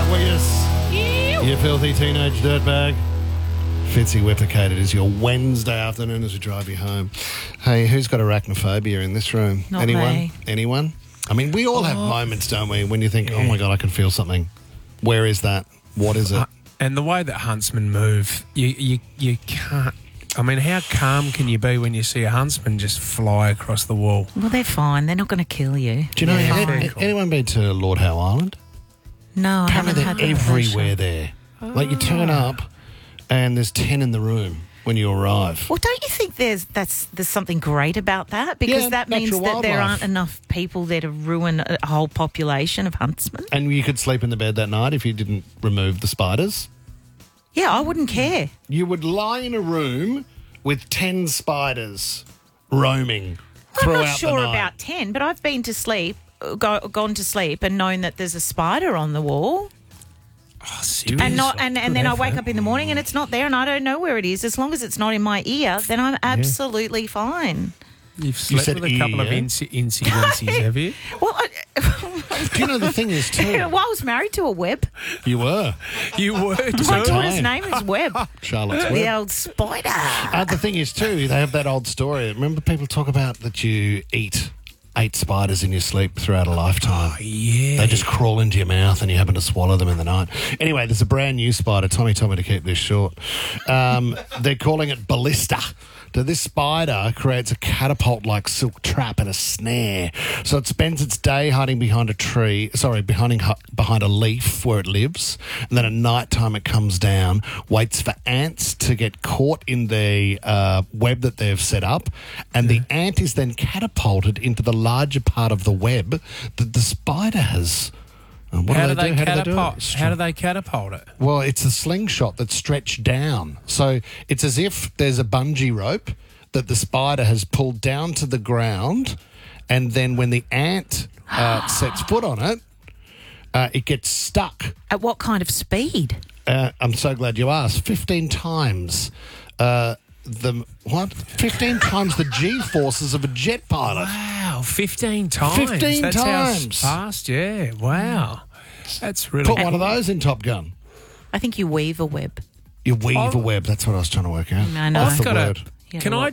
You filthy teenage dirtbag. Fitzy Whiplicate, it is your Wednesday afternoon as we drive you home. Hey, who's got arachnophobia in this room? Not Anyone? me. Anyone? I mean, we all have moments, don't we, when you think, oh my God, I can feel something. Where is that? What is it? And the way that huntsmen move, you can't. I mean, how calm can you be when you see a huntsman just fly across the wall? Well, they're fine. They're not going to kill you. Do you know, Yeah. anyone been to Lord Howe Island? No, I Apparently haven't they're had that everywhere pleasure. there. Like you turn up and there's 10 in the room when you arrive. Well, don't you think there's something great about that? Because Yeah, that means natural that there wildlife. aren't enough people there to ruin a whole population of huntsmen. And you could sleep in the bed that night if you didn't remove the spiders. Yeah, I wouldn't care. You would lie in a room with 10 spiders roaming I'm throughout not sure the night. about 10, but I've been to sleep, gone to sleep and known that there's a spider on the wall. Oh, seriously? And then I wake up in the morning and it's not there and I don't know where it is. As long as it's not in my ear, then I'm absolutely fine. You've slept said with a couple of ear. incidences, have you? Well, Do you know the thing is too? well, I was married to a Webb. You were. You were My too. time. daughter's name is Webb. Charlotte's The Web. old spider. The thing is too, they have that old story. Remember people talk about that you eat 8 spiders in your sleep throughout a lifetime. Yeah. They just crawl into your mouth and you happen to swallow them in the night. Anyway, there's a brand new spider. Tommy told me to keep this short. They're calling it Ballista. So this spider creates a catapult-like silk trap and a snare. So it spends its day hiding behind a tree, behind a leaf where it lives. And then at night time it comes down, waits for ants to get caught in the web that they've set up. And the ant is then catapulted into the larger part of the web that the spider has. What How do do they they do? catapult? it? How do they catapult it? Well, it's a slingshot that's stretched down. So it's as if there's a bungee rope that the spider has pulled down to the ground, and then when the ant sets foot on it, it gets stuck. At what kind of speed? I'm so glad you asked. 15 times 15 times the G-forces of a jet pilot. Wow, 15 times. 15 That's times. How fast, yeah. Wow. That's really Put one of those in Top Gun. I think you weave a web. You weave a web. That's what I was trying to work out. I know. Off I've the got word. Yeah, Can well- I